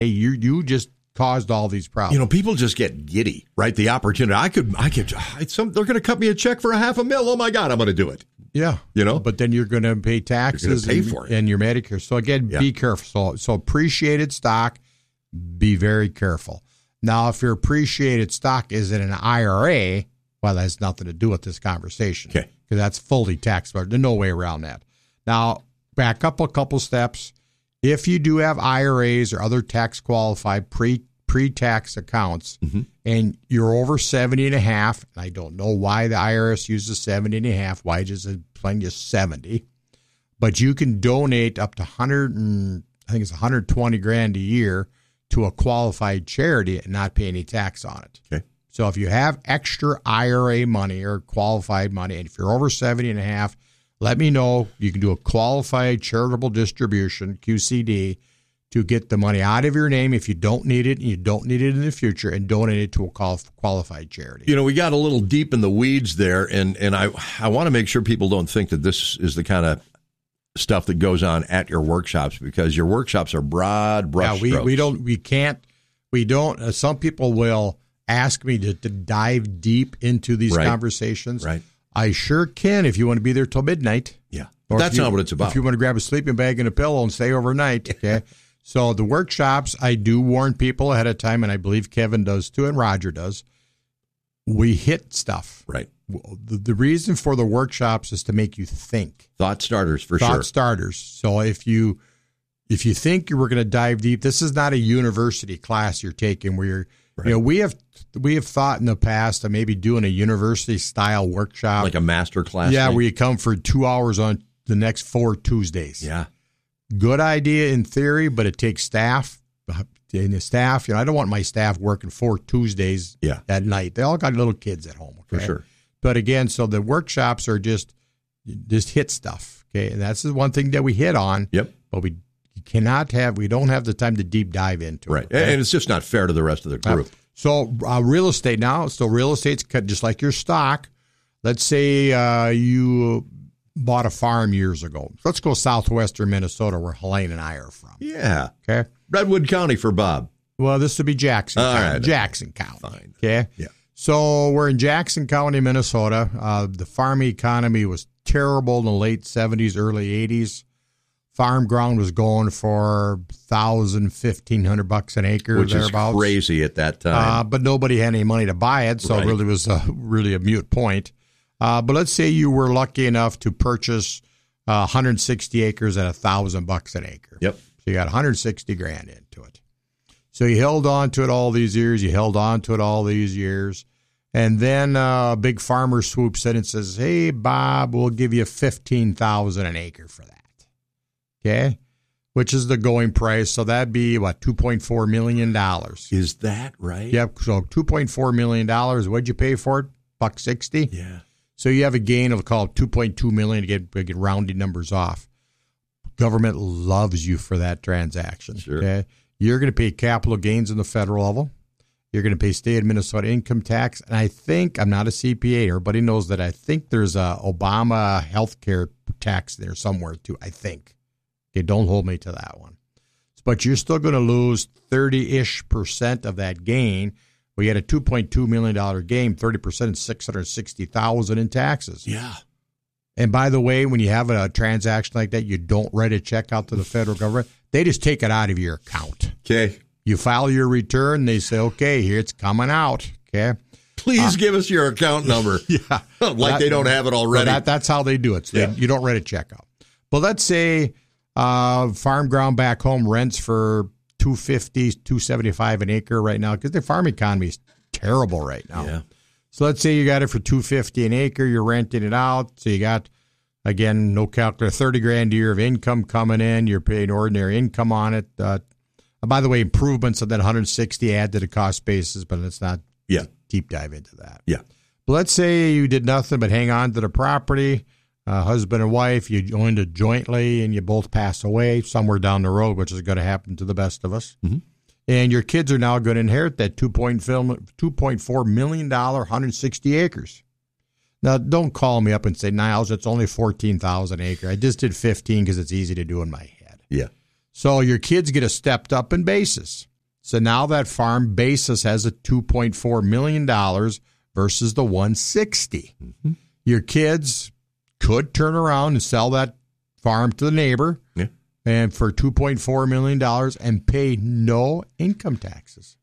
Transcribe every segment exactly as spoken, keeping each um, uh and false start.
Hey, you you just caused all these problems. You know, people just get giddy, right? The opportunity. I could, I could, some, they're going to cut me a check for a half a mil. Oh, my God, I'm going to do it. Yeah. You know? But then you're going to pay taxes pay and, for it. and your Medicare. So, again, Yeah. be careful. So, so, appreciated stock, be very careful. Now, if your appreciated stock is in an I R A, well, that has nothing to do with this conversation. Okay. Because that's fully taxable. There's no way around that. Now, back up a couple steps. If you do have I R As or other tax-qualified pre, pre-tax accounts, mm-hmm. and you're over seventy and a half, and I don't know why the I R S uses seventy and a half, why does it plan just seventy, but you can donate up to one hundred and, I think it's one hundred twenty grand a year to a qualified charity and not pay any tax on it. Okay. So if you have extra I R A money or qualified money, and if you're over seventy and a half, let me know. You can do a qualified charitable distribution, Q C D, to get the money out of your name if you don't need it and you don't need it in the future, and donate it to a qualified charity. You know, we got a little deep in the weeds there, and, and I I want to make sure people don't think that this is the kind of stuff that goes on at your workshops, because your workshops are broad brush Yeah, we, strokes. we don't, we can't, we don't, uh, some people will ask me to, to dive deep into these right. conversations. Right. I sure can if you want to be there till midnight. Yeah. Or That's you, not what it's about. If you want to grab a sleeping bag and a pillow and stay overnight, okay? So the workshops, I do warn people ahead of time, and I believe Kevin does too, and Roger does. We hit stuff. Right. The, the reason for the workshops is to make you think. Thought starters, for Thought sure. starters. So if you if you think you were going to dive deep, this is not a university class you're taking where you're, right. you know, we have we have thought in the past of maybe doing a university style workshop, like a master class. Yeah, thing? where you come for two hours on the next four Tuesdays. Yeah. Good idea in theory, but it takes staff. And the staff, you know, I don't want my staff working four Tuesdays yeah. at night. They all got little kids at home. Okay? For sure. But again, so the workshops are just just hit stuff. Okay. And that's the one thing that we hit on. Yep. But we cannot have, we don't have the time to deep dive into right. it. Right. And it's just not fair to the rest of the group. Uh, so uh, real estate now, so real estate's just like your stock. Let's say uh, you bought a farm years ago. Let's go southwestern Minnesota, where Helene and I are from. Yeah. Okay. Redwood County for Bob. Well, this would be Jackson All County. right. Jackson County. Fine. Okay. Yeah. So we're in Jackson County, Minnesota. Uh, the farm economy was terrible in the late seventies, early eighties. Farm ground was going for one thousand, fifteen hundred bucks an acre, which thereabouts. is crazy at that time. Uh, but nobody had any money to buy it, so right. it really was a, really a mute point. Uh, but let's say you were lucky enough to purchase uh, one hundred sixty acres at a thousand bucks an acre. Yep. So you got one hundred sixty grand into it. So you held on to it all these years. You held on to it all these years. And then uh, a big farmer swoops in and says, hey, Bob, we'll give you fifteen thousand dollars an acre for that. Okay? Which is the going price. So that'd be, what, two point four million dollars. Is that right? Yep. So two point four million dollars. What'd you pay for it? Buck sixty? Yeah. So you have a gain of, call it two point two million dollars to get, get rounding numbers off. Government loves you for that transaction. Sure. Okay? You're going to pay capital gains in the federal level. You're going to pay state of Minnesota income tax. And I think, I'm not a C P A, everybody knows that I think there's a Obama health care tax there somewhere too, I think. Okay, don't hold me to that one. But you're still going to lose thirty-ish percent of that gain. We had a two point two million dollars gain, thirty percent is six hundred sixty thousand dollars in taxes. Yeah. And by the way, when you have a transaction like that, you don't write a check out to the federal government. They just take it out of your account. Okay. You file your return. They say, okay, here it's coming out. Okay. Please uh, give us your account number. Yeah. like that, they don't have it already. That, that's how they do it. So yeah. they, you don't write a check out. But let's say uh, farm ground back home rents for two fifty, two seventy-five an acre right now, because the farm economy is terrible right now. Yeah. So let's say you got it for two fifty an acre. You're renting it out. So you got, again, no calculator, thirty grand a year of income coming in. You're paying ordinary income on it. Uh, by the way, improvements of that one hundred sixty add to the cost basis, but let's not yeah. deep dive into that. Yeah. But let's say you did nothing but hang on to the property, uh, husband and wife, you owned it jointly, and you both pass away somewhere down the road, which is going to happen to the best of us. Mm-hmm. And your kids are now going to inherit that two point four million dollars, one hundred sixty acres. Now, don't call me up and say, Niles, it's only fourteen thousand an acre. I just did fifteen because it's easy to do in my head. Yeah. So your kids get a stepped up in basis. So now that farm basis has a two point four million dollars versus the one hundred sixty thousand dollars. Mm-hmm. Your kids could turn around and sell that farm to the neighbor yeah. and for two point four million dollars and pay no income taxes.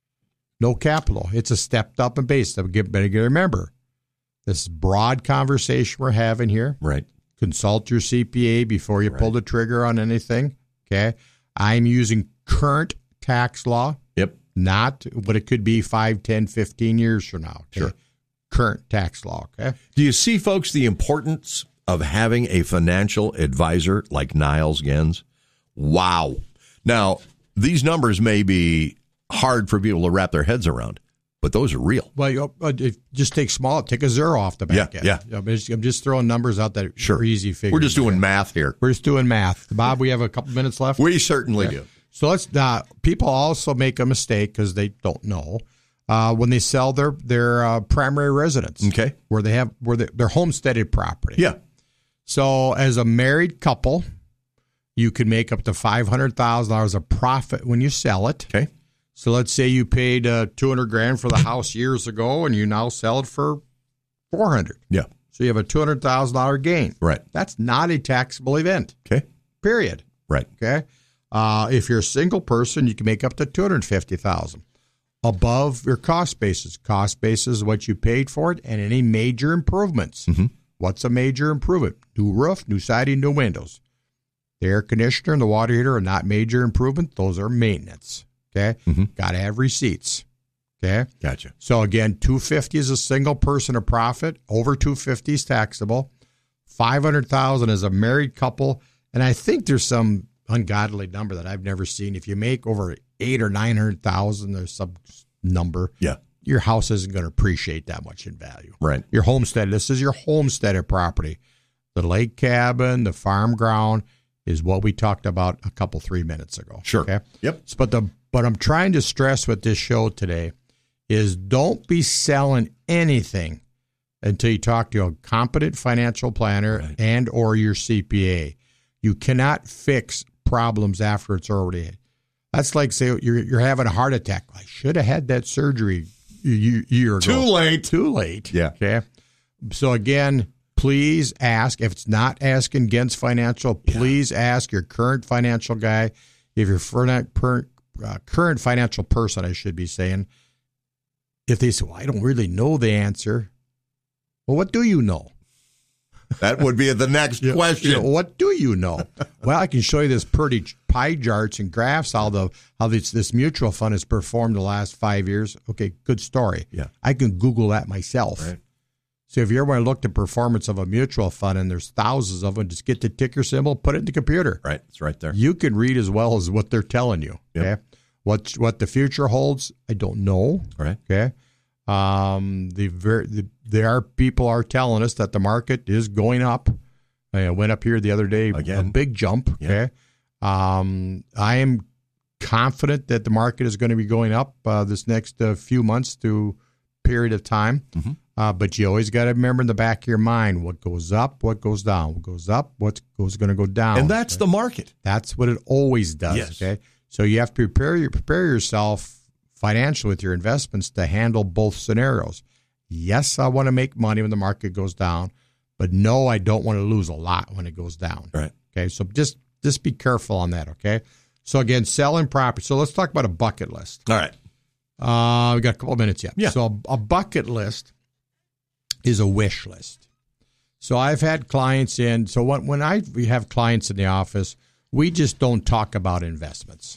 No capital. It's a stepped up and base. So better remember, this broad conversation we're having here. Right. Consult your C P A before you right. pull the trigger on anything. Okay. I'm using current tax law. Yep. Not what it could be five, ten, fifteen years from now. Okay? Sure. Current tax law. Okay. Do you see, folks, the importance of having a financial advisor like Niles Gens? Wow. Now, these numbers may be hard for people to wrap their heads around, but those are real. Well, you know, just take small, take a zero off the back yeah, end. Yeah. I'm just, I'm just throwing numbers out that sure. are easy figures. We're just doing math here. We're just doing math. Bob, we have a couple minutes left. We certainly okay. do. So let's. Uh, people also make a mistake because they don't know uh, when they sell their their uh, primary residence. Okay, where they have where they, their homesteaded property. Yeah. So as a married couple, you can make up to five hundred thousand dollars of profit when you sell it. Okay. So let's say you paid uh, two hundred grand for the house years ago, and you now sell it for four hundred. Yeah. So you have a two hundred thousand dollar gain. Right. That's not a taxable event. Okay. Period. Right. Okay. Uh, if you're a single person, you can make up to two hundred fifty thousand dollars above your cost basis. Cost basis is what you paid for it, and any major improvements. Mm-hmm. What's a major improvement? New roof, new siding, new windows. The air conditioner and the water heater are not major improvement. Those are maintenance. Okay. Mm-hmm. Got to have receipts. Okay. Gotcha. So again, two hundred fifty is a single person of profit. Over two hundred fifty is taxable. five hundred thousand is a married couple. And I think there's some ungodly number that I've never seen. If you make over eight or nine hundred thousand, there's some number. Yeah. Your house isn't going to appreciate that much in value. Right. Your homestead, this is your homesteaded property. The lake cabin, the farm ground is what we talked about a couple, three minutes ago. Sure. Okay. Yep. But the but I'm trying to stress with this show today is don't be selling anything until you talk to a competent financial planner right. and or your C P A. You cannot fix problems after it's already. That's like say you're you're having a heart attack. I should have had that surgery a year ago. Too late. Too late. Yeah. Okay. So again, please ask if it's not asking against financial. Please yeah. ask your current financial guy. If your current uh, current financial person, I should be saying, if they say, "Well, I don't really know the answer," well, what do you know? That would be the next you, question. You know, what do you know? Well, I can show you this pretty pie charts and graphs how the how this this mutual fund has performed the last five years. Okay, good story. Yeah, I can Google that myself. Right. So if you ever want to look at the performance of a mutual fund, and there's thousands of them, just get the ticker symbol, put it in the computer. Right, it's right there. You can read as well as what they're telling you. Yep. Okay, what what the future holds, I don't know. All right. Okay. Um, the, ver- the there are people are telling us that the market is going up. I went up here the other day, Again. a big jump. Okay, yeah. um, I am confident that the market is going to be going up uh, this next uh, few months to period of time. Mm-hmm. Uh, but you always got to remember in the back of your mind what goes up, what goes down, what goes up, what goes going to go down, and that's okay? the market. That's what it always does. Yes. Okay, so you have to prepare your prepare yourself financially with your investments to handle both scenarios. Yes, I want to make money when the market goes down, but no, I don't want to lose a lot when it goes down. Right. Okay, so just just be careful on that. Okay. So again, selling property. So let's talk about a bucket list. All right. Uh, we got a couple of minutes yet. Yeah. So a, a bucket list is a wish list. So I've had clients in. So when when I we have clients in the office, we just don't talk about investments.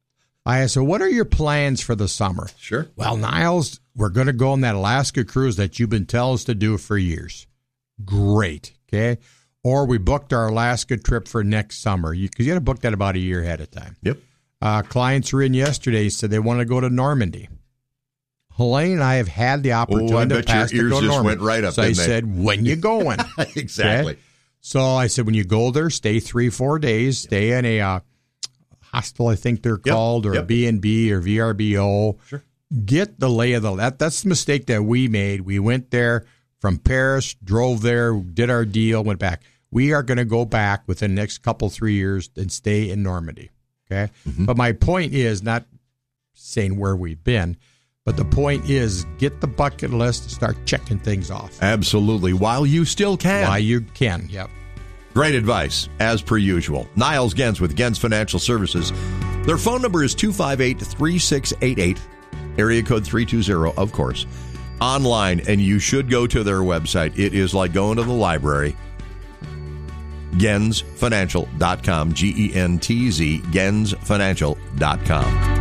I asked, so what are your plans for the summer? Sure. Well, Niles, we're going to go on that Alaska cruise that you've been telling us to do for years. Great. Okay. Or we booked our Alaska trip for next summer. You, because you got to book that about a year ahead of time. Yep. Uh, clients were in yesterday, said they want to go to Normandy. Helene and I have had the opportunity oh, I in the bet past your to ears go to just Normandy. went right up, so I didn't they? said, when you going? Exactly. Okay? So I said, when you go there, stay three, four days, stay in a uh, hostel, I think they're yep. called, or yep. a B and B or V R B O. Sure. Get the lay of the land. That, that's the mistake that we made. We went there from Paris, drove there, did our deal, went back. We are going to go back within the next couple, three years and stay in Normandy. Okay. Mm-hmm. But my point is not saying where we've been. But the point is, get the bucket list, start checking things off. Absolutely. While you still can. While you can, yep. Great advice, as per usual. Niles Gens with Gens Financial Services. Their phone number is two five eight, three six eight eight, area code three two zero, of course. Online, and you should go to their website. It is like going to the library. gens financial dot com, G E N T Z, gens financial dot com.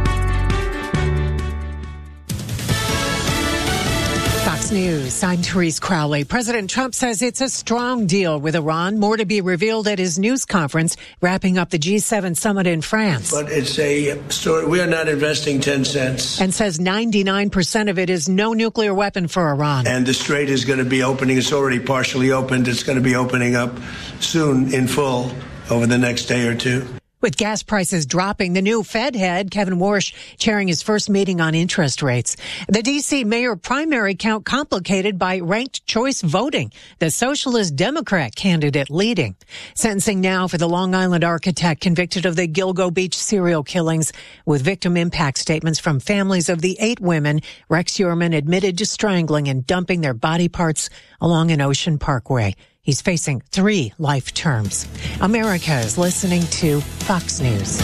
Fox News, I'm Therese Crowley. President Trump says it's a strong deal with Iran. More to be revealed at his news conference, wrapping up the G seven summit in France. But it's a story. We are not investing ten cents. And says ninety-nine percent of it is no nuclear weapon for Iran. And the strait is going to be opening. It's already partially opened. It's going to be opening up soon in full over the next day or two. With gas prices dropping, the new Fed head, Kevin Warsh, chairing his first meeting on interest rates. The D C mayor primary count complicated by ranked choice voting. The Socialist Democrat candidate leading. Sentencing now for the Long Island architect convicted of the Gilgo Beach serial killings, with victim impact statements from families of the eight women Rex Heuermann admitted to strangling and dumping their body parts along an Ocean Parkway. He's facing three life terms. America is listening to Fox News.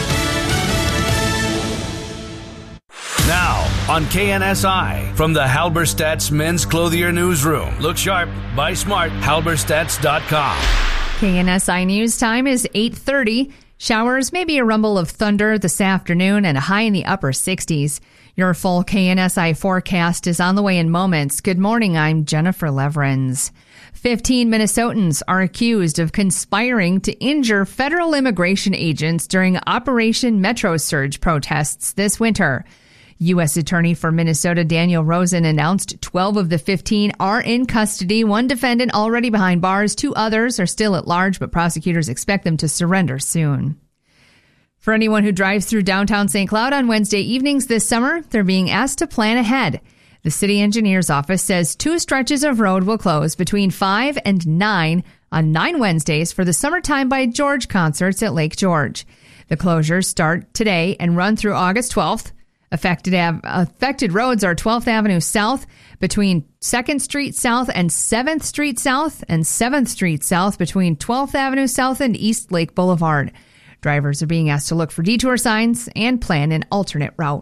Now on K N S I, from the Halberstadt's Men's Clothier Newsroom. Look sharp, buy smart, halberstadts dot com. K N S I News time is eight thirty. Showers, maybe a rumble of thunder this afternoon, and a high in the upper sixties. Your full K N S I forecast is on the way in moments. Good morning, I'm Jennifer Leverins. fifteen Minnesotans are accused of conspiring to injure federal immigration agents during Operation Metro Surge protests this winter. U S Attorney for Minnesota Daniel Rosen announced twelve of the fifteen are in custody. One defendant already behind bars. Two others are still at large, but prosecutors expect them to surrender soon. For anyone who drives through downtown Saint Cloud on Wednesday evenings this summer, they're being asked to plan ahead. The city engineer's office says two stretches of road will close between five and nine on nine Wednesdays for the Summertime by George concerts at Lake George. The closures start today and run through August twelfth. Affected, av- affected roads are twelfth Avenue South between second Street South and seventh Street South, and seventh Street South between twelfth Avenue South and East Lake Boulevard. Drivers are being asked to look for detour signs and plan an alternate route.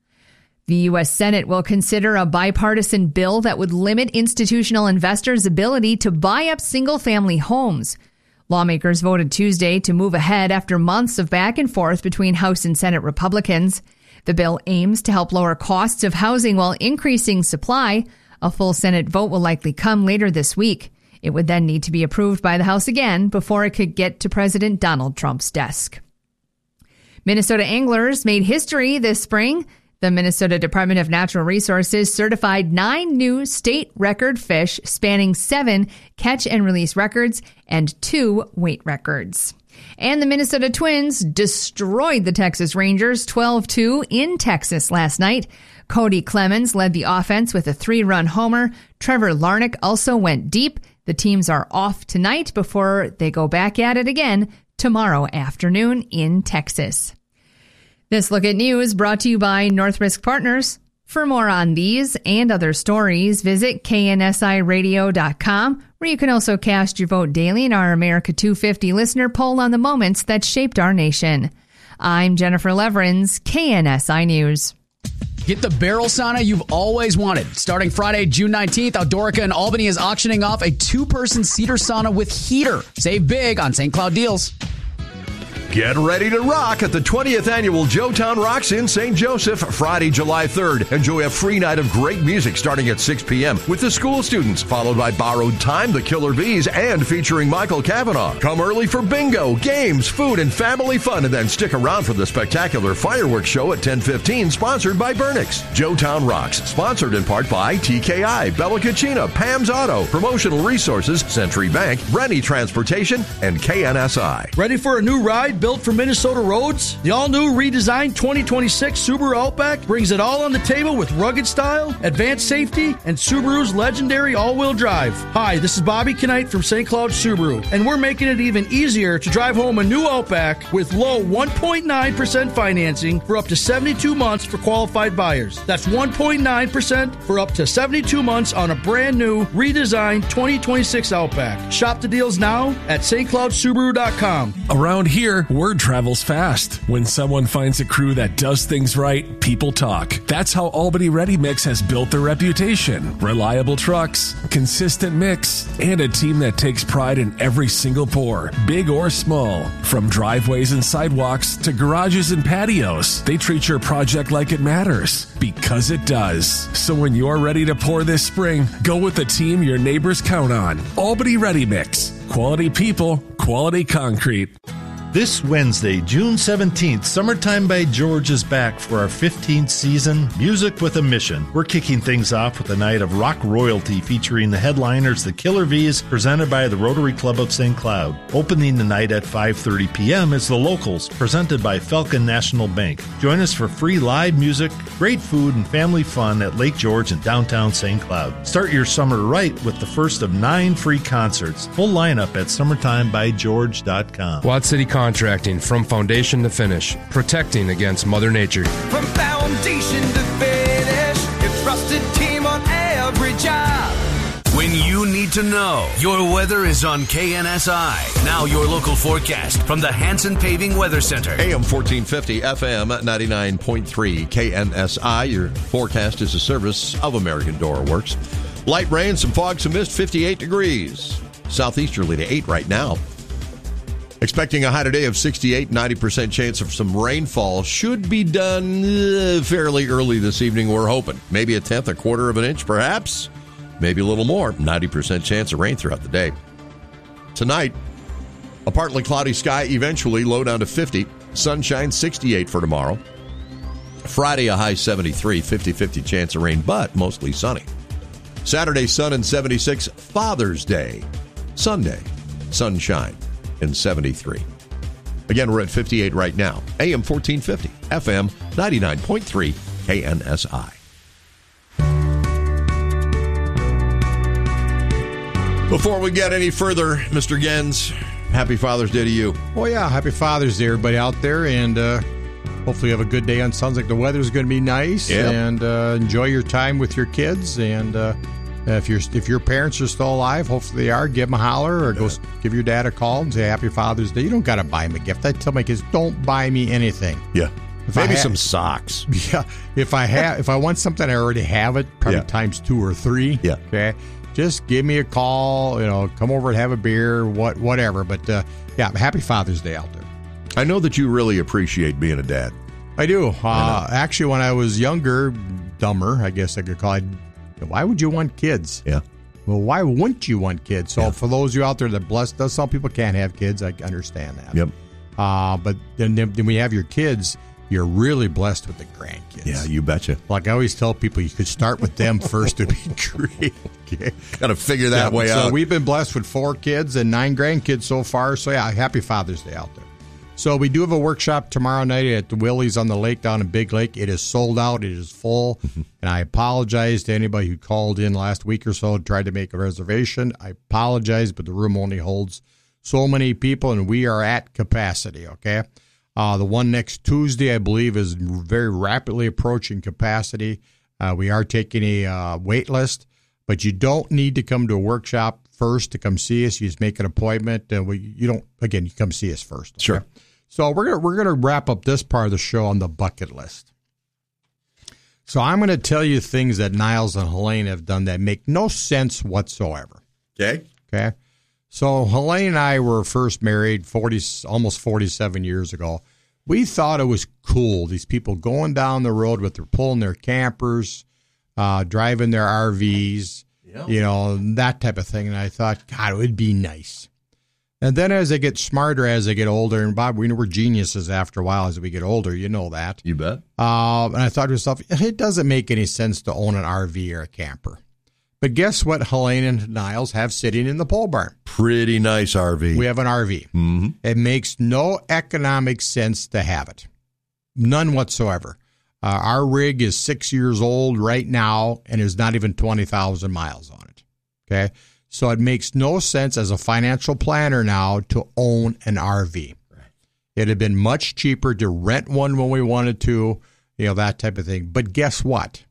The U S Senate will consider a bipartisan bill that would limit institutional investors' ability to buy up single-family homes. Lawmakers voted Tuesday to move ahead after months of back and forth between House and Senate Republicans. The bill aims to help lower costs of housing while increasing supply. A full Senate vote will likely come later this week. It would then need to be approved by the House again before it could get to President Donald Trump's desk. Minnesota anglers made history this spring. The Minnesota Department of Natural Resources certified nine new state record fish spanning seven catch and release records and two weight records. And the Minnesota Twins destroyed the Texas Rangers twelve two in Texas last night. Cody Clemens led the offense with a three-run homer. Trevor Larnach also went deep. The teams are off tonight before they go back at it again tomorrow afternoon in Texas. This Look at News brought to you by Northrisk Partners. For more on these and other stories, visit K N S I radio dot com, where you can also cast your vote daily in our America two fifty listener poll on the moments that shaped our nation. I'm Jennifer Leverins, K N S I News. Get the barrel sauna you've always wanted. Starting Friday, June nineteenth, Outdoorica in Albany is auctioning off a two-person cedar sauna with heater. Save big on Saint Cloud deals. Get ready to rock at the twentieth Annual Joetown Rocks in Saint Joseph, Friday, July third. Enjoy a free night of great music starting at six p.m. with the school students, followed by Borrowed Time, the Killer Bees, and featuring Michael Cavanaugh. Come early for bingo, games, food, and family fun, and then stick around for the spectacular fireworks show at ten fifteen, sponsored by Burnix. Joetown Rocks, sponsored in part by T K I, Bella Cucina, Pam's Auto, Promotional Resources, Century Bank, Rennie Transportation, and K N S I. Ready for a new ride? built for Minnesota roads? The all-new redesigned twenty twenty-six Subaru Outback brings it all on the table with rugged style, advanced safety, and Subaru's legendary all-wheel drive. Hi, this is Bobby Knight from Saint Cloud Subaru, and we're making it even easier to drive home a new Outback with low one point nine percent financing for up to seventy-two months for qualified buyers. That's one point nine percent for up to seventy-two months on a brand new, redesigned twenty twenty-six Outback. Shop the deals now at S T Cloud Subaru dot com. Around here, word travels fast. When someone finds a crew that does things right, people talk. That's how Albany Ready Mix has built their reputation. Reliable trucks, consistent mix, and a team that takes pride in every single pour, big or small. From driveways and sidewalks to garages and patios, they treat your project like it matters, because it does. So when you're ready to pour this spring, go with the team your neighbors count on. Albany Ready Mix. Quality people, quality concrete. This Wednesday, June seventeenth, Summertime by George is back for our fifteenth season, Music with a Mission. We're kicking things off with a night of rock royalty featuring the headliners, the Killer V's, presented by the Rotary Club of Saint Cloud. Opening the night at five thirty p.m. is The Locals, presented by Falcon National Bank. Join us for free live music, great food, and family fun at Lake George in downtown Saint Cloud. Start your summer right with the first of nine free concerts. Full lineup at summertime by george dot com. Quad City Contracting, from foundation to finish, protecting against Mother Nature. From foundation to finish, your trusted team on every job. When you need to know, your weather is on K N S I. Now your local forecast from the Hanson Paving Weather Center. A M fourteen fifty, F M ninety-nine point three, K N S I. Your forecast is a service of American Door Works. Light rain, some fog, some mist, fifty-eight degrees. Southeasterly to eight right now. Expecting a high today of sixty-eight, ninety percent chance of some rainfall. Should be done uh, fairly early this evening, we're hoping. Maybe a tenth, a quarter of an inch, perhaps. Maybe a little more. ninety percent chance of rain throughout the day. Tonight, a partly cloudy sky, eventually low down to fifty. Sunshine, sixty-eight for tomorrow. Friday, a high seventy-three, fifty-fifty chance of rain, but mostly sunny. Saturday, sun and seventy-six. Father's Day, Sunday, sunshine and seventy-three. Again, we're at fifty-eight right now. A M fourteen fifty, F M ninety-nine point three, K N S I. Before we get any further, Mister Gens, happy Father's Day to you. Oh, yeah. Happy Father's Day, everybody out there. And uh, hopefully you have a good day. And sounds like the weather's going to be nice. Yep. And uh, enjoy your time with your kids. And uh, if, you're, if your parents are still alive, hopefully they are, give them a holler or go yeah. give your dad a call and say Happy Father's Day. You don't got to buy him a gift. I tell my kids, don't buy me anything. Yeah. If Maybe ha- some socks. Yeah. If I have, if I want something, I already have it, probably yeah. times two or three. Yeah. Okay. Just give me a call, you know, come over and have a beer, what, whatever. But, uh, yeah, happy Father's Day out there. I know that you really appreciate being a dad. I do. Uh, I actually, when I was younger, dumber, I guess I could call it, why would you want kids? Yeah. Well, why wouldn't you want kids? So yeah. for those of you out there that blessed us, some people can't have kids. I understand that. Yep. Uh, but then, then when you have your kids, you're really blessed with the grandkids. Yeah, you betcha. Like I always tell people, you could start with them first to be great. Okay. Got to figure that yeah, way so out. So we've been blessed with four kids and nine grandkids so far. So yeah, happy Father's Day out there. So we do have a workshop tomorrow night at the Willie's on the lake down in Big Lake. It is sold out. It is full. Mm-hmm. And I apologize to anybody who called in last week or so, tried to make a reservation. I apologize, but the room only holds so many people, and we are at capacity, okay? Uh, the one next Tuesday, I believe, is very rapidly approaching capacity. Uh, we are taking a uh, wait list, but you don't need to come to a workshop first to come see us. You just make an appointment. Uh, we, you don't, again, you come see us first. Okay? Sure. So we're gonna we're gonna wrap up this part of the show on the bucket list. So I'm going to tell you things that Niles and Helene have done that make no sense whatsoever. Okay. Okay. So Helene and I were first married forty, almost forty-seven years ago. We thought it was cool. These people going down the road with their pulling their campers, uh, driving their R Vs, yep. you know, that type of thing. And I thought, God, it would be nice. And then as they get smarter, as they get older, and Bob, we know we're geniuses after a while as we get older. You know that. You bet. Uh, and I thought to myself, it doesn't make any sense to own an R V or a camper. But guess what Helene and Niles have sitting in the pole barn? Pretty nice R V. We have an R V. Mm-hmm. It makes no economic sense to have it. None whatsoever. Uh, our rig is six years old right now, and there's not even twenty thousand miles on it. Okay? So it makes no sense as a financial planner now to own an R V. Right. It had been much cheaper to rent one when we wanted to, you know, that type of thing. But guess what?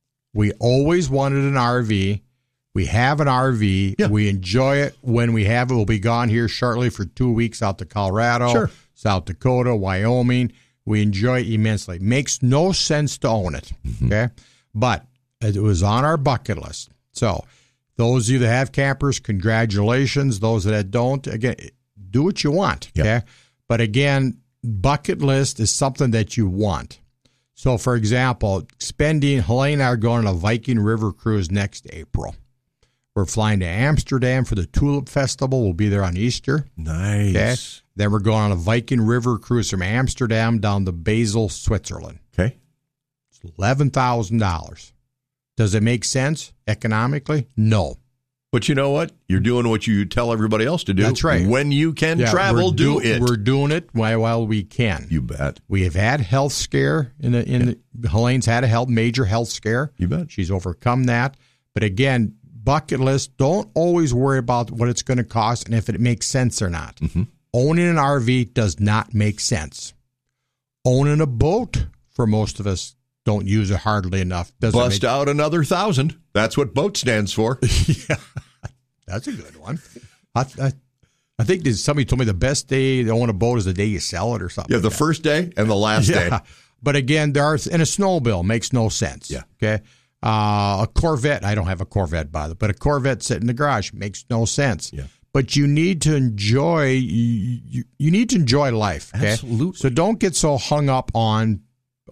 We always wanted an R V. We have an R V. Yeah. We enjoy it when we have it. We'll be gone here shortly for two weeks out to Colorado, sure. South Dakota, Wyoming. We enjoy it immensely. Makes no sense to own it, mm-hmm. okay? But it was on our bucket list. So those of you that have campers, congratulations. Those that don't, again, do what you want, yep. okay? But again, bucket list is something that you want. So, for example, spending, Helene and I are going on a Viking River cruise next April. We're flying to Amsterdam for the Tulip Festival. We'll be there on Easter. Nice. Okay? Then we're going on a Viking River cruise from Amsterdam down to Basel, Switzerland. Okay. It's eleven thousand dollars. Does it make sense economically? No. But you know what? You're doing what you tell everybody else to do. That's right. When you can yeah, travel, do, do it. We're doing it while, while we can. You bet. We have had health scare. In the, in yeah. the, Helene's had a health, major health scare. You bet. She's overcome that. But again, bucket list, don't always worry about what it's going to cost and if it makes sense or not. Mm-hmm. Owning an R V does not make sense. Owning a boat, for most of us, don't use it hardly enough. Doesn't Bust make... out another thousand. That's what boat stands for. Yeah, that's a good one. I, I, I think somebody told me the best day to own a boat is the day you sell it or something. Yeah, like the that. first day and the last yeah. day. But again, there are, and a snowmobile makes no sense. Yeah. Okay. Uh, a Corvette, I don't have a Corvette by the way, but a Corvette sitting in the garage makes no sense. Yeah. But you need to enjoy, you, you, you need to enjoy life. Okay? Absolutely. So don't get so hung up on,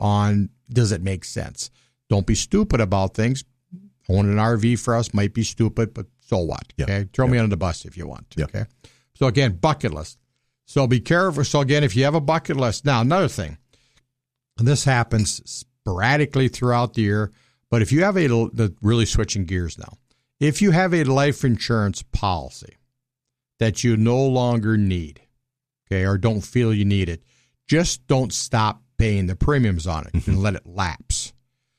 on does it make sense? Don't be stupid about things. Owning an R V for us might be stupid, but so what? Yeah. Okay. Throw yeah. me under the bus if you want to. Yeah. Okay. So again, bucket list. So be careful. So again, if you have a bucket list, now another thing, and this happens sporadically throughout the year, but if you have a, the really switching gears now, if you have a life insurance policy that you no longer need, okay, or don't feel you need it, just don't stop paying the premiums on it and let it lapse.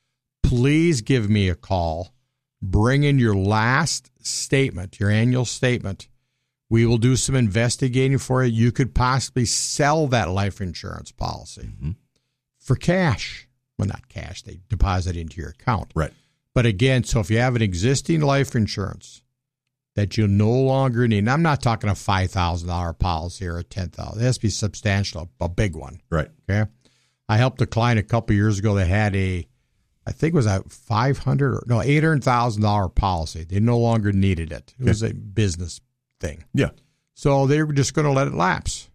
Please give me a call. Bring in your last statement, your annual statement. We will do some investigating for you. You could possibly sell that life insurance policy mm-hmm. for cash. Well, not cash. They deposit it into your account. Right. But again, so if you have an existing life insurance that you no longer need, and I'm not talking a five thousand dollars policy or a ten thousand dollars. It has to be substantial, a big one. Right. Okay. I helped a client a couple of years ago that had a, I think it was a five hundred or no, eight hundred thousand dollars policy. They no longer needed it. It okay. was a business thing. Yeah. So they were just going to let it lapse.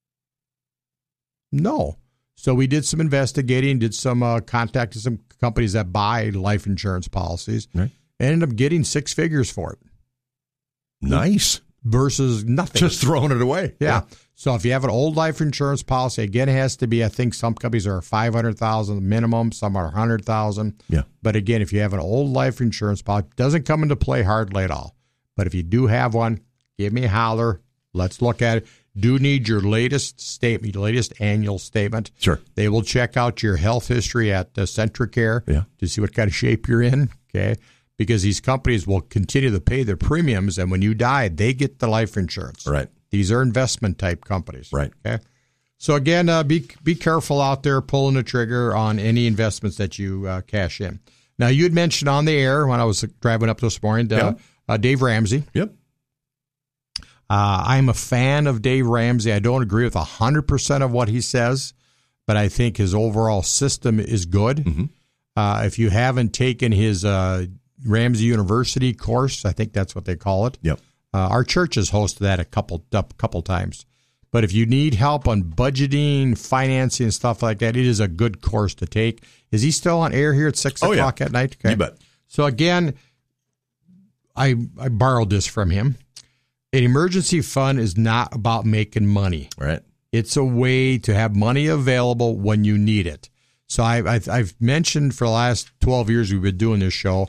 No. So we did some investigating, did some uh, contacted some companies that buy life insurance policies, right. and ended up getting six figures for it. Nice. Versus nothing. Just throwing it away. Yeah. yeah. So if you have an old life insurance policy, again, it has to be, I think some companies are five hundred thousand dollars minimum, some are one hundred thousand dollars. Yeah. But again, if you have an old life insurance policy, it doesn't come into play hardly at all. But if you do have one, give me a holler. Let's look at it. Do need your latest statement, your latest annual statement. Sure. They will check out your health history at uh, Centricare yeah. to see what kind of shape you're in. Okay. Because these companies will continue to pay their premiums, and when you die, they get the life insurance. Right. These are investment type companies. Right. Okay. So again, uh, be be careful out there pulling the trigger on any investments that you uh, cash in. Now, you had mentioned on the air when I was driving up this morning, uh, yeah. uh, Dave Ramsey. Yep. Uh, I'm a fan of Dave Ramsey. I don't agree with one hundred percent of what he says, but I think his overall system is good. Mm-hmm. Uh, if you haven't taken his uh, Ramsey University course, I think that's what they call it. Yep. Uh, our church has hosted that a couple a couple times. But if you need help on budgeting, financing, and stuff like that, it is a good course to take. Is he still on air here at six oh, o'clock yeah. at night? Okay. You bet. So again, I I borrowed this from him. An emergency fund is not about making money. Right. It's a way to have money available when you need it. So I, I've, I've mentioned for the last twelve years we've been doing this show,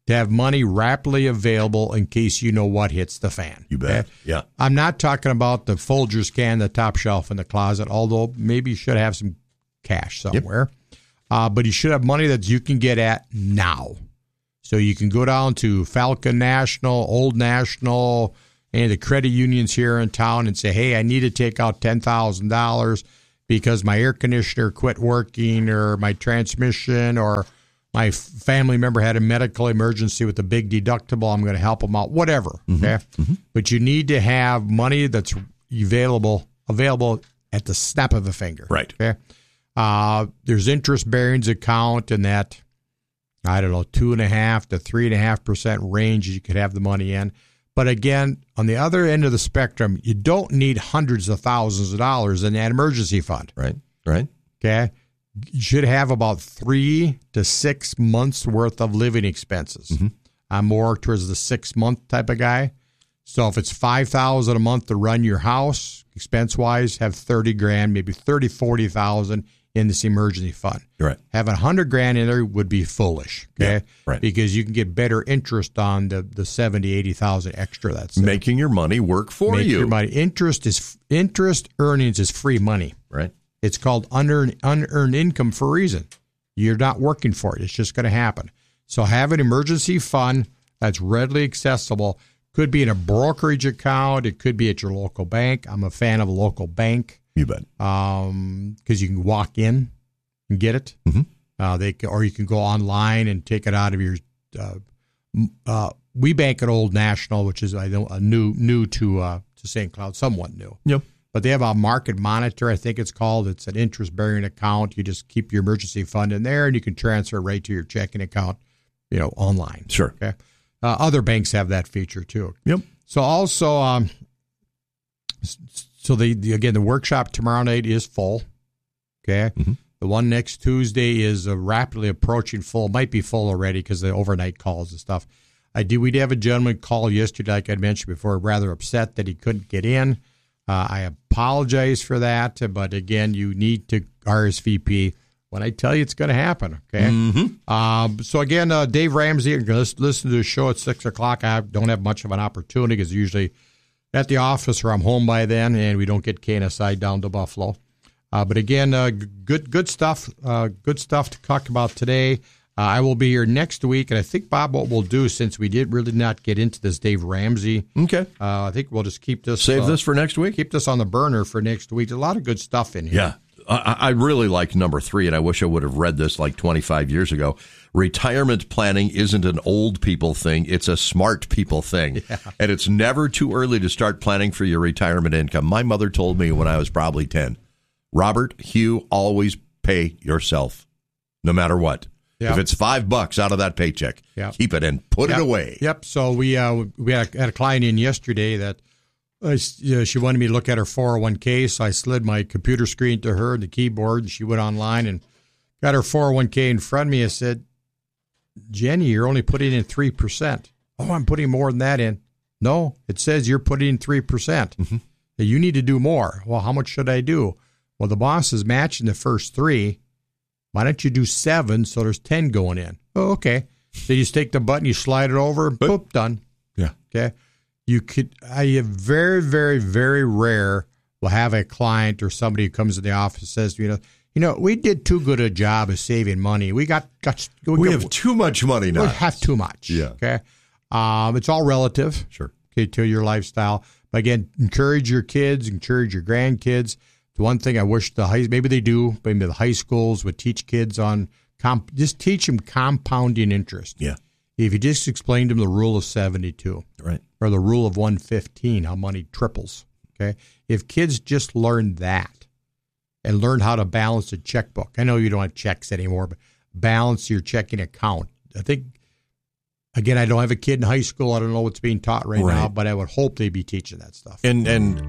to have money rapidly available in case you know what hits the fan. You bet. Okay? Yeah. I'm not talking about the Folgers can, the top shelf in the closet, although maybe you should have some cash somewhere. Yep. Uh, but you should have money that you can get at now. So you can go down to Falcon National, Old National, any of the credit unions here in town and say, hey, I need to take out ten thousand dollars because my air conditioner quit working or my transmission or my family member had a medical emergency with a big deductible. I'm going to help them out, whatever. Mm-hmm. Okay. Mm-hmm. But you need to have money that's available available at the snap of a finger. Right. Okay. Uh, there's interest bearings account in that, I don't know, two and a half to three and a half percent range you could have the money in. But again, on the other end of the spectrum, you don't need hundreds of thousands of dollars in that emergency fund. Right. Right. Okay. You should have about three to six months worth of living expenses. Mm-hmm. I'm more towards the six month type of guy. So if it's five thousand dollars a month to run your house, expense wise, have thirty grand, maybe thirty, forty thousand in this emergency fund. Right. Having a hundred grand in there would be foolish. Okay. Yeah, right. Because you can get better interest on the, the seventy, eighty thousand extra that's there. Making your money work for Make you. Your money. Interest is interest earnings is free money. Right. It's called unearned, unearned income for a reason. You're not working for it. It's just going to happen. So have an emergency fund that's readily accessible. Could be in a brokerage account. It could be at your local bank. I'm a fan of a local bank. You bet. Um, because you can walk in and get it. Mm-hmm. Uh, they can, or you can go online and take it out of your. Uh, uh, we bank at Old National, which is I know a new new to uh, to Saint Cloud, somewhat new. Yep. But they have a market monitor, I think it's called. It's an interest-bearing account. You just keep your emergency fund in there, and you can transfer right to your checking account, you know, online. Sure. Okay. Uh, other banks have that feature too. Yep. So also, um, so the, the again the workshop tomorrow night is full. Okay. Mm-hmm. The one next Tuesday is uh, rapidly approaching full. Might be full already because the overnight calls and stuff. I did. We did have a gentleman call yesterday, like I mentioned before, rather upset that he couldn't get in. Uh, I apologize for that, but again, you need to R S V P when I tell you it's going to happen. Okay. Mm-hmm. Um, so again, uh, Dave Ramsey, you're going to listen to the show at six o'clock. I don't have much of an opportunity because usually at the office or I'm home by then, and we don't get K N S I down to Buffalo. Uh, but again, uh, good good stuff. Uh, good stuff to talk about today. Uh, I will be here next week, and I think, Bob, what we'll do, since we did really not get into this Dave Ramsey, okay, uh, I think we'll just keep this. Save uh, this for next week? Keep this on the burner for next week. There's a lot of good stuff in here. Yeah. I, I really like number three, and I wish I would have read this like twenty-five years ago. Retirement planning isn't an old people thing. It's a smart people thing. Yeah. And it's never too early to start planning for your retirement income. My mother told me when I was probably ten, Robert, Hugh, always pay yourself, no matter what. Yep. If it's five bucks out of that paycheck, yep. keep it and put yep. it away. Yep. So we uh, we had a, had a client in yesterday that uh, you know, she wanted me to look at her four oh one k. So I slid my computer screen to her, the keyboard, and she went online and got her four oh one k in front of me. I said, Jenny, you're only putting in three percent. Oh, I'm putting more than that in. No, it says you're putting in three percent. Mm-hmm. You need to do more. Well, how much should I do? Well, the boss is matching the first three. Why don't you do seven so there's ten going in? Oh, okay. So you just take the button, you slide it over, boop, done. Yeah. Okay. You could, I have very, very, very rare will have a client or somebody who comes to the office and says, you know, you know, we did too good a job of saving money. We got, got we, we got, have too much money now. We have too much. Yeah. Okay. Um, it's all relative. Sure. Okay, to your lifestyle. But again, encourage your kids, encourage your grandkids. The one thing I wish the high, maybe they do, maybe the high schools would teach kids on, comp, just teach them compounding interest. Yeah. If you just explained to them the rule of seventy-two. Right. Or the rule of one fifteen, how money triples. Okay. If kids just learn that and learn how to balance a checkbook. I know you don't have checks anymore, but balance your checking account. I think, again, I don't have a kid in high school. I don't know what's being taught right, right. now, but I would hope they'd be teaching that stuff. And, and,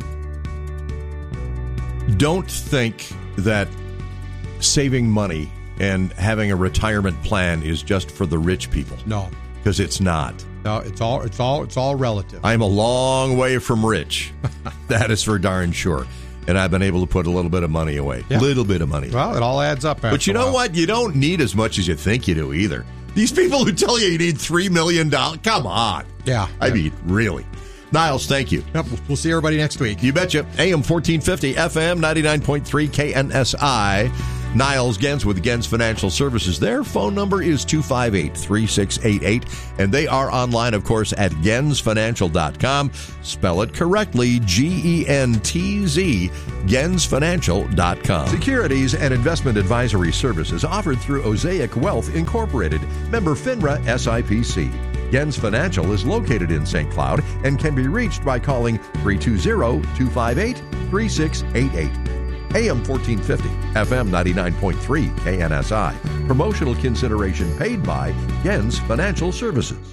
don't think that saving money and having a retirement plan is just for the rich people. No, because it's not. No, it's all it's all it's all relative. I'm a long way from rich. That is for darn sure. and I've been able to put a little bit of money away. A Yeah. little bit of money. Well, it all adds up. But you know what? You don't need as much as you think you do either. These people who tell you you need three million dollars, come on. Yeah. I mean, really. Niles, thank you. Yep, we'll see everybody next week. You betcha. A M fourteen fifty, F M ninety-nine point three, K N S I. Niles Gens with Gens Financial Services. Their phone number is two five eight, three six eight eight, and they are online, of course, at gens financial dot com. Spell it correctly, G E N T Z, gens financial dot com. Securities and investment advisory services offered through Osaic Wealth Incorporated, member FINRA S I P C. Gens Financial is located in Saint Cloud and can be reached by calling three two zero, two five eight, three six eight eight. A M fourteen fifty, F M ninety-nine point three, K N S I. Promotional consideration paid by Gens Financial Services.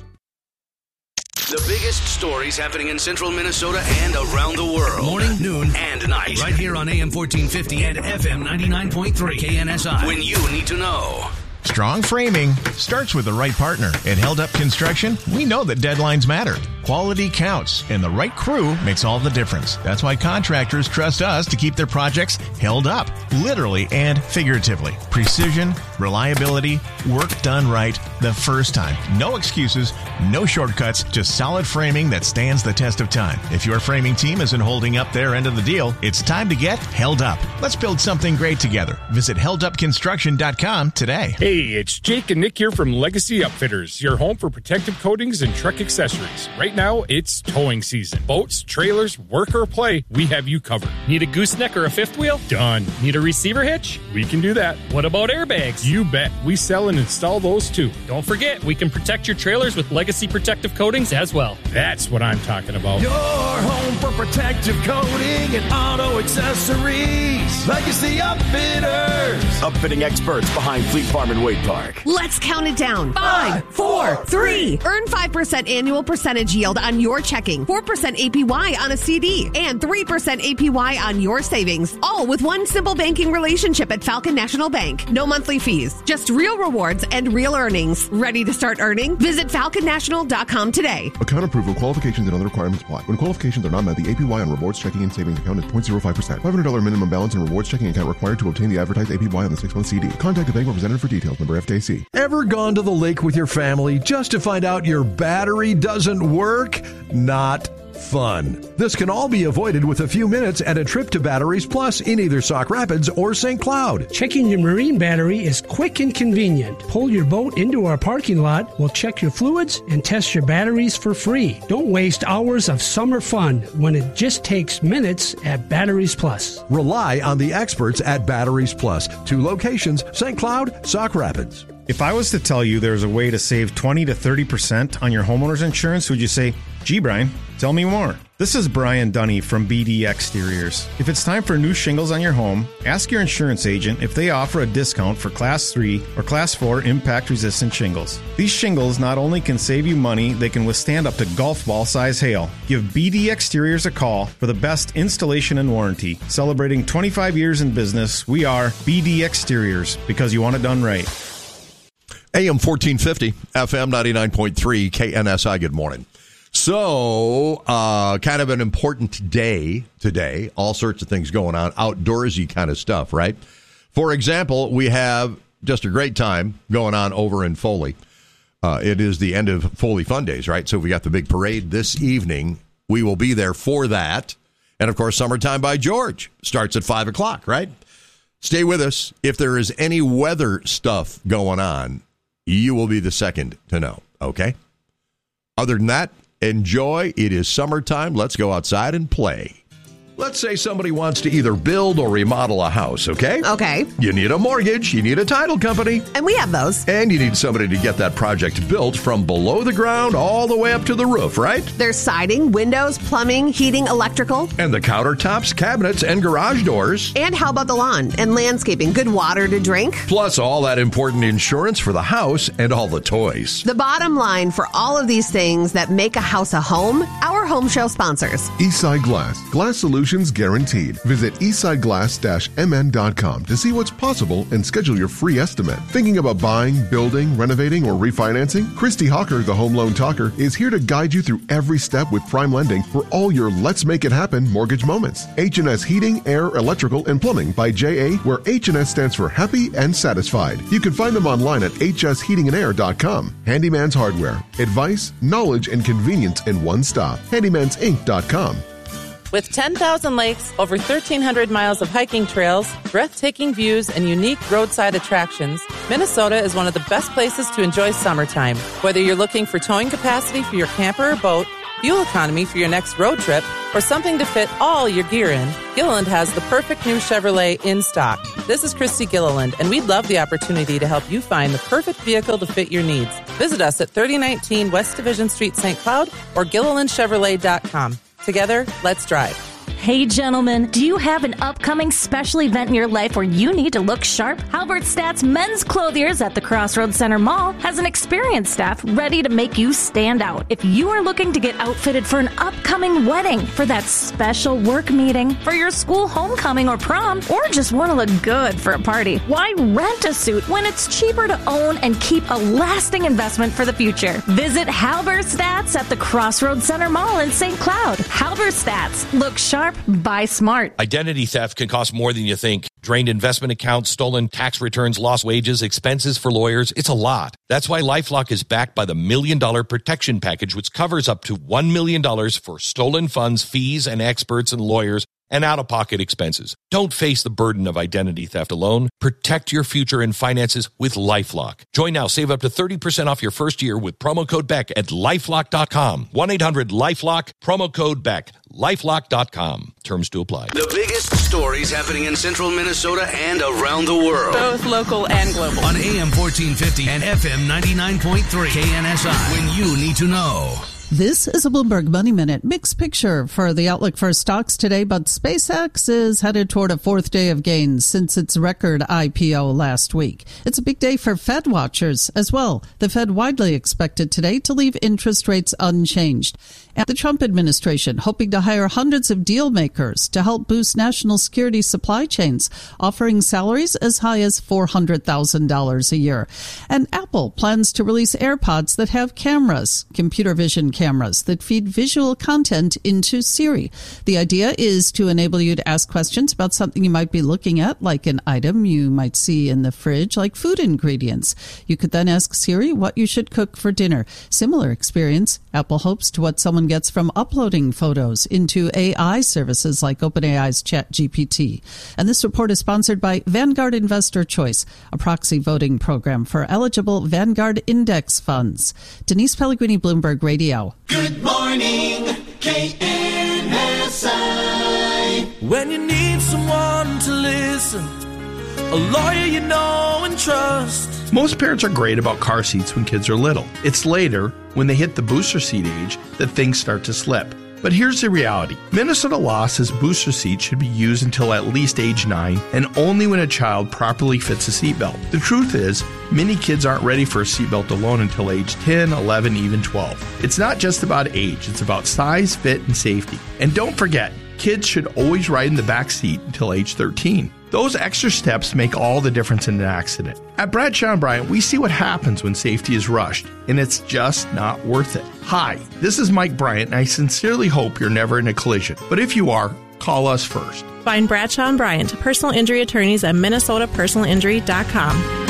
The biggest stories happening in central Minnesota and around the world. Morning, noon, and night. Right here on A M fourteen fifty and F M ninety-nine point three, K N S I. When you need to know. Strong framing starts with the right partner. At Held Up Construction, we know that deadlines matter. Quality counts, and the right crew makes all the difference. That's why contractors trust us to keep their projects held up, literally and figuratively. Precision, reliability, work done right the first time. No excuses, no shortcuts, just solid framing that stands the test of time. If your framing team isn't holding up their end of the deal, it's time to get held up. Let's build something great together. Visit held up construction dot com today. Hey, it's Jake and Nick here from Legacy Upfitters, your home for protective coatings and truck accessories. Right now, it's towing season. Boats, trailers, work or play, we have you covered. Need a gooseneck or a fifth wheel? Done. Need a receiver hitch? We can do that. What about airbags? You bet. We sell and install those too. Don't forget, we can protect your trailers with Legacy protective coatings as well. That's what I'm talking about. Your home for protective coating and auto accessories. Legacy Upfitters. Upfitting experts behind Fleet Farm and Wade Park. Let's count it down. Five, four, three. Earn five percent annual percentage yield on your checking, four percent A P Y on a C D, and three percent A P Y on your savings. All with one simple banking relationship at Falcon National Bank. No monthly fees, just real rewards and real earnings. Ready to start earning? Visit falcon national dot com today. Account approval, qualifications, and other requirements apply. When qualifications are not met, the A P Y on rewards checking and savings account is zero point zero five percent. five hundred dollars minimum balance and rewards checking account required to obtain the advertised A P Y on the six-month C D. Contact the bank representative for details. Member F D I C. Ever gone to the lake with your family just to find out your battery doesn't work? Not fun. This can all be avoided with a few minutes and a trip to Batteries Plus in either Sauk Rapids or Saint Cloud. Checking your marine battery is quick and convenient. Pull your boat into our parking lot, we'll check your fluids and test your batteries for free. Don't waste hours of summer fun when it just takes minutes at Batteries Plus. Rely on the experts at Batteries Plus. Two locations, Saint Cloud, Sauk Rapids. If I was to tell you there's a way to save twenty to thirty percent on your homeowner's insurance, would you say, gee, Brian, tell me more? This is Brian Dunny from B D Exteriors. If it's time for new shingles on your home, ask your insurance agent if they offer a discount for Class three or Class four impact-resistant shingles. These shingles not only can save you money, they can withstand up to golf ball size hail. Give B D Exteriors a call for the best installation and warranty. Celebrating twenty-five years in business, we are B D Exteriors, because you want it done right. A M fourteen fifty, F M ninety-nine point three, K N S I. Good morning. So, uh, kind of an important day today. All sorts of things going on, outdoorsy kind of stuff, right? For example, we have just a great time going on over in Foley. Uh, it is the end of Foley Fun Days, right? So we got the big parade this evening. We will be there for that. And, of course, Summertime by George starts at five o'clock, right? Stay with us. If there is any weather stuff going on, you will be the second to know, okay? Other than that, enjoy. It is summertime. Let's go outside and play. Let's say somebody wants to either build or remodel a house, okay? Okay. You need a mortgage, you need a title company. And we have those. And you need somebody to get that project built from below the ground all the way up to the roof, right? There's siding, windows, plumbing, heating, electrical. And the countertops, cabinets, and garage doors. And how about the lawn and landscaping? Good water to drink. Plus all that important insurance for the house and all the toys. The bottom line for all of these things that make a house a home, our home show sponsors. Eastside Glass. Glass Solutions solutions guaranteed. Visit eastsideglass dash m n dot com to see what's possible and schedule your free estimate. Thinking about buying, building, renovating, or refinancing? Christy Hawker, the Home Loan Talker, is here to guide you through every step with Prime Lending for all your Let's Make It Happen mortgage moments. H and S Heating, Air, Electrical, and Plumbing by J A, where H and S stands for happy and satisfied. You can find them online at h s heating and air dot com. Handyman's Hardware. Advice, knowledge, and convenience in one stop. handymans inc dot com. With ten thousand lakes, over thirteen hundred miles of hiking trails, breathtaking views, and unique roadside attractions, Minnesota is one of the best places to enjoy summertime. Whether you're looking for towing capacity for your camper or boat, fuel economy for your next road trip, or something to fit all your gear in, Gilliland has the perfect new Chevrolet in stock. This is Christy Gilliland, and we'd love the opportunity to help you find the perfect vehicle to fit your needs. Visit us at thirty nineteen West Division Street, Saint Cloud, or gilliland chevrolet dot com. Together, let's drive. Hey, gentlemen, do you have an upcoming special event in your life where you need to look sharp? Halberstadt's Men's Clothiers at the Crossroads Center Mall has an experienced staff ready to make you stand out. If you are looking to get outfitted for an upcoming wedding, for that special work meeting, for your school homecoming or prom, or just want to look good for a party, why rent a suit when it's cheaper to own and keep a lasting investment for the future? Visit Halberstadt's at the Crossroads Center Mall in Saint Cloud. Halberstadt's. Look sharp. Buy smart. Identity theft can cost more than you think. Drained investment accounts, stolen tax returns, lost wages, expenses for lawyers. It's a lot. That's why LifeLock is backed by the Million Dollar Protection Package, which covers up to one million dollars for stolen funds, fees, and experts and lawyers, and out-of-pocket expenses. Don't face the burden of identity theft alone. Protect your future and finances with LifeLock. Join now. Save up to thirty percent off your first year with promo code Beck at lifelock dot com. one eight hundred lifelock, promo code Beck. lifelock dot com. Terms to apply. The biggest stories happening in central Minnesota and around the world. Both local and global. On A M fourteen fifty and F M ninety-nine point three K N S I. When you need to know. This is a Bloomberg Money Minute. Mixed picture for the outlook for stocks today, but SpaceX is headed toward a fourth day of gains since its record I P O last week. It's a big day for Fed watchers as well. The Fed widely expected today to leave interest rates unchanged. And the Trump administration hoping to hire hundreds of deal makers to help boost national security supply chains, offering salaries as high as four hundred thousand dollars a year. And Apple plans to release AirPods that have cameras, computer vision cameras that feed visual content into Siri. The idea is to enable you to ask questions about something you might be looking at, like an item you might see in the fridge, like food ingredients. You could then ask Siri what you should cook for dinner. Similar experience, Apple hopes, to what someone gets from uploading photos into A I services like OpenAI's ChatGPT. And this report is sponsored by Vanguard Investor Choice, a proxy voting program for eligible Vanguard index funds. Denise Pellegrini, Bloomberg Radio. Good morning, K N S I. When you need someone to listen, a lawyer you know and trust. Most parents are great about car seats when kids are little. It's later, when they hit the booster seat age, that things start to slip. But here's the reality. Minnesota law says booster seats should be used until at least age nine and only when a child properly fits a seatbelt. The truth is, many kids aren't ready for a seatbelt alone until age ten, eleven, even twelve. It's not just about age, it's about size, fit, and safety. And don't forget, kids should always ride in the back seat until age thirteen. Those extra steps make all the difference in an accident. At Bradshaw and Bryant, we see what happens when safety is rushed, and it's just not worth it. Hi, this is Mike Bryant, and I sincerely hope you're never in a collision. But if you are, call us first. Find Bradshaw and Bryant, personal injury attorneys at minnesota personal injury dot com.